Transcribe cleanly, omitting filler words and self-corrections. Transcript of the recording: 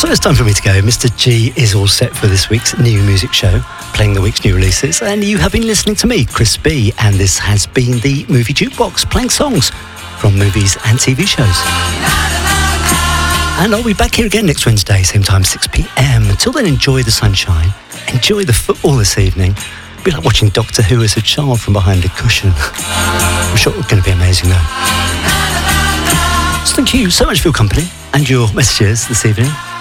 So it's time for me to go. Mr. G is all set for this week's new music show, playing the week's new releases, and you have been listening to me, Chris B, and this has been the Movie Jukebox, playing songs from movies and TV shows. And I'll be back here again next Wednesday, same time, 6 p.m. Until then, enjoy the sunshine, enjoy the football this evening. It'll be like watching Doctor Who as a child from behind a cushion. I'm sure it's going to be amazing though. So thank you so much for your company and your messages this evening.